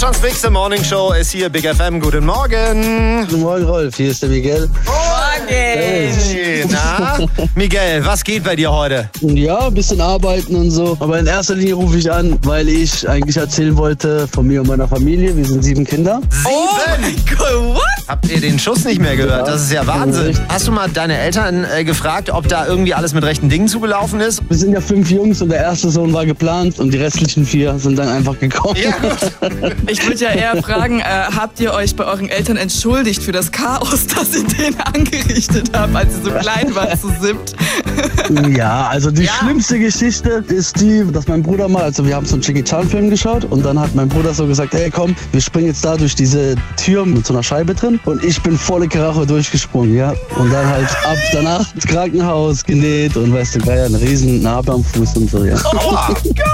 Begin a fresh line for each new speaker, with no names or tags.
Deutschlands bigste Morningshow ist hier, Big FM. Guten Morgen.
Guten Morgen, Rolf. Hier ist der Miguel.
Morgen. Hey, na, Miguel, was geht bei dir heute?
Ja, ein bisschen arbeiten und so. Aber in erster Linie rufe ich an, weil ich eigentlich erzählen wollte von mir und meiner Familie. Wir sind 7 Kinder.
7?
Oh mein Gott, what?
Habt ihr den Schuss nicht mehr gehört?
Ja.
Das ist ja Wahnsinn. Hast du mal deine Eltern gefragt, ob da irgendwie alles mit rechten Dingen zugelaufen ist?
Wir sind ja 5 Jungs und der erste Sohn war geplant und die restlichen 4 sind dann einfach gekommen.
Ja, gut.
Ich würde ja eher fragen, habt ihr euch bei euren Eltern entschuldigt für das Chaos, das ihr denen angerichtet habt, als ihr so klein wart, zu 7?
Ja, also die schlimmste Geschichte ist die, dass mein Bruder mal, also wir haben so einen Jackie Chan Film geschaut und dann hat mein Bruder so gesagt, hey komm, wir springen jetzt da durch diese Tür mit so einer Scheibe drin und ich bin volle Karacho durchgesprungen, ja. Und dann halt ab danach ins Krankenhaus genäht und weißt du, eine riesen Narbe am Fuß und so, ja.
Aua.